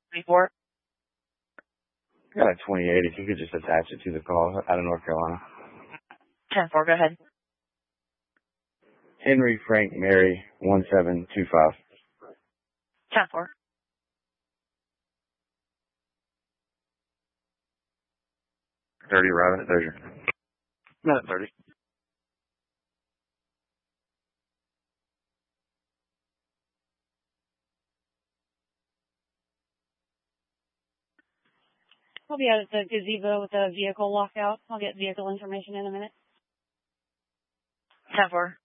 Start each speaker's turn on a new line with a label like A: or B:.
A: 24.
B: I got a 28. If you could just attach it to the call out of North Carolina.
A: 10-4, go ahead.
B: Henry Frank Mary 1725.
A: 10-4.
B: Right at 30. Not at 30.
C: I'll be out at the gazebo with the vehicle lockout. I'll get vehicle information in a minute.
A: 10-4.